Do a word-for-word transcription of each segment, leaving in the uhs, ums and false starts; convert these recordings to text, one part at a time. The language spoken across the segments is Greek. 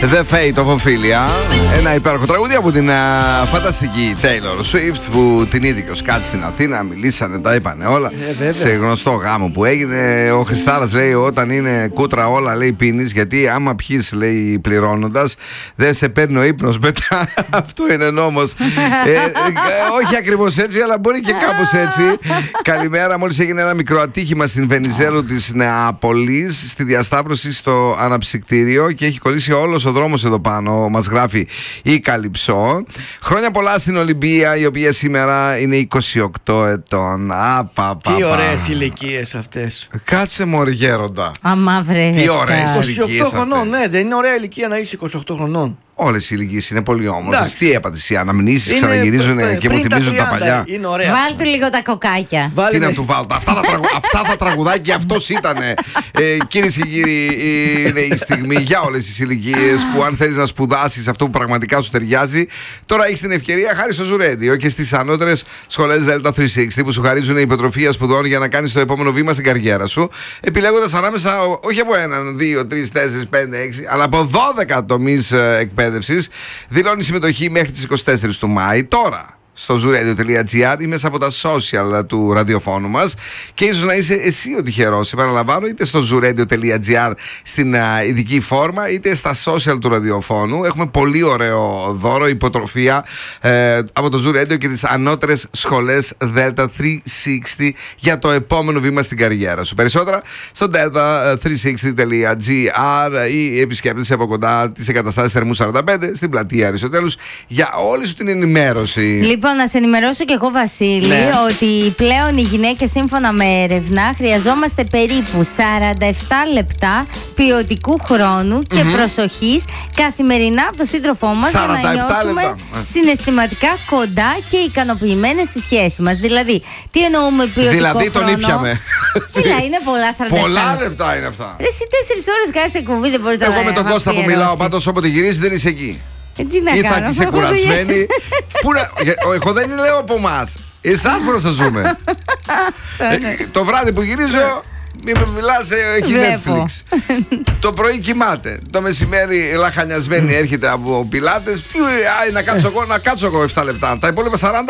The Fate of Ophelia. Ένα υπέροχο τραγούδι από την α, φανταστική Taylor Swift, που την είδε και ο Σκάτ στην Αθήνα. Μιλήσανε, τα είπανε όλα. Ε, σε γνωστό γάμο που έγινε. Ο Χριστάρας λέει: όταν είναι κούτρα όλα, λέει, πίνεις. Γιατί άμα πιείς, λέει, πληρώνοντας, δεν σε παίρνει ο ύπνος μετά. Αυτό είναι νόμος. ε, ε, όχι ακριβώς έτσι, αλλά μπορεί και κάπως έτσι. Καλημέρα. Μόλις έγινε ένα μικρό ατύχημα στην Βενιζέλου της Νεάπολης, στη διασταύρωση στο αναψυκτήριο, και έχει κολλήσει όλος ο δρόμος εδώ πάνω, μας γράφει η Καλυψό. Χρόνια πολλά στην Ολυμπία, η οποία σήμερα είναι είκοσι οκτώ ετών. Α, πα, πα, τι πα. ωραίες ηλικίες αυτές. Κάτσε μωρέ γέροντα. Αμά βρε. Τι ωραίες είκοσι ηλικίες οκτώ χρονών, αυτές. ναι, δεν είναι ωραία ηλικία να είσαι είκοσι οκτώ χρονών. Όλες οι ηλικίες είναι πολύ όμορφες. Εντάξει. Τι έπατε εσύ, αναμνήσεις, Είναι ξαναγυρίζουν πρι- και μου πριν τα θυμίζουν τα τριάντα, παλιά. είναι ωραία. Βάλ' του λίγο τα κοκάκια. Βάλε Τι με- να του βάλω, αυτά θα, τραγου... αυτά θα τραγουδάει και αυτός ήτανε. Ε, κυρίες και κύριοι, είναι η στιγμή για όλες τις ηλικίες που, αν θέλεις να σπουδάσεις αυτό που πραγματικά σου ταιριάζει, τώρα έχεις την ευκαιρία χάρη στο Ζουρέντιο και στις ανώτερες σχολές Delta τριακόσια εξήντα που σου χαρίζουν υποτροφία σπουδών για να κάνεις το επόμενο βήμα στην καριέρα σου, επιλέγοντας ανάμεσα όχι από έναν, δύο, τρεις, τέσσερις, πέντε, έξι, αλλά από δώδεκα τομείς εκπαίδευσης. Δηλώνει συμμετοχή μέχρι τις εικοστή τέταρτη του Μάη. Τώρα στο ζουρέντιο τελεία τζι άρ ή μέσα από τα social του ραδιοφώνου μας, και ίσως να είσαι εσύ ο τυχερός. Επαναλαμβάνω, είτε στο ζουρέντιο τελεία τζι άρ στην α, ειδική φόρμα, είτε στα social του ραδιοφώνου. Έχουμε πολύ ωραίο δώρο, υποτροφία ε, από το Ζουρέντιο και τις ανώτερες σχολές Delta τριακόσια εξήντα για το επόμενο βήμα στην καριέρα σου. Περισσότερα στο delta τριακόσια εξήντα τελεία τζι άρ ή επισκέπτεσαι από κοντά τις εγκαταστάσεις Θερμού σαράντα πέντε στην πλατεία Αριστοτέλους για όλη σου την ενημέρωση. Λοιπόν, να σε ενημερώσω και εγώ, Βασίλη, Ναι. ότι πλέον οι γυναίκες, σύμφωνα με έρευνα, χρειαζόμαστε περίπου σαράντα επτά λεπτά ποιοτικού χρόνου και Mm-hmm. προσοχής καθημερινά από τον σύντροφό μας για να σαράντα επτά νιώσουμε λεπτά. συναισθηματικά κοντά και ικανοποιημένες στη σχέση μας. Δηλαδή, τι εννοούμε ποιοτικό Δηλαδή τον χρόνο? ήπιαμε. Φίλα, είναι πολλά σαράντα επτά Πολλά λεπτά. λεπτά είναι αυτά. Ρε, εσύ τέσσερις ώρες κάνεις εκπομπή, δεν μπορείς να Εγώ με τον Κώστα που μιλάω αφιερώσεις. πάντως, όποτε γυρίζει δεν είσαι εκεί. Ε, τι να Ή θα κάνω, είσαι έχω δουλειές. κουρασμένη. Πού να... για- Εγώ δεν λέω από εμάς. Εσάς που να σας ζούμε. Ε, Το βράδυ που γυρίζω, μη με μιλάς, ε, έχει Βλέπω. Netflix. Το πρωί κοιμάται. Το μεσημέρι λαχανιασμένη έρχεται από πιλάτες. Τι, α, να κάτσω εγώ, να κάτσω εγώ επτά λεπτά. Τα υπόλοιπα σαράντα.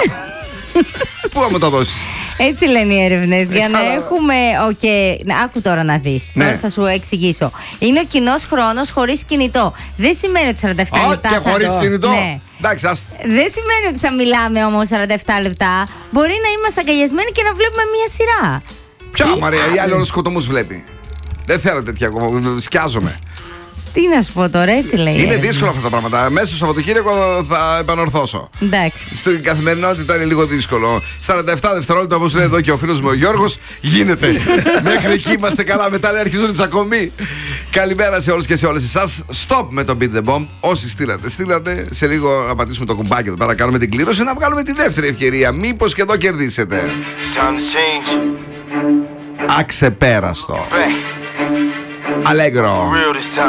Πού θα μου τα δώσεις? Έτσι λένε οι έρευνες. Για να καλά. έχουμε. Okay, άκου τώρα να δεις. Ναι. Τώρα θα σου εξηγήσω. Είναι ο κοινός χρόνος χωρίς κινητό. Δεν σημαίνει ότι σαράντα επτά Α, λεπτά. και θα χωρίς το- κινητό. Ναι. Εντάξει, ας... Δεν σημαίνει ότι θα μιλάμε όμως σαράντα επτά λεπτά. Μπορεί να είμαστε αγκαλιασμένοι και να βλέπουμε μία σειρά. Ποια Τι Μαρία, η άλλο? άλλη όλος σκοτωμούς βλέπει. Δεν θέλω τέτοια ακόμα, σκιάζομαι. Τι να σου πω τώρα, έτσι λέει. η Είναι έρευνα. δύσκολα αυτά τα πράγματα. Μέσα στο Σαββατοκύριακο θα επανορθώσω. Εντάξει. Στην καθημερινότητα είναι λίγο δύσκολο. σαράντα επτά δευτερόλεπτα, όπως λέει εδώ και ο φίλος μου ο Γιώργος, γίνεται. Μέχρι εκεί είμαστε καλά. Μετά λέει αρχίζουν οι τσακωμοί. Καλημέρα σε όλους και σε όλες εσάς. Stop με το Beat the Bomb. Όσοι στείλατε, στείλατε. Σε λίγο να πατήσουμε το κουμπάκι εδώ πέρα, να κάνουμε την κλήρωση, να βγάλουμε τη δεύτερη ευκαιρία. Μήπως και εδώ κερδίσετε. It's time to change. Αξεπέραστο. Back. Αλέγκρο. Real this time.